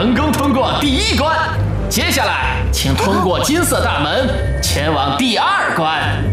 成功通过第1关。接下来，请通过金色大门前往第2关。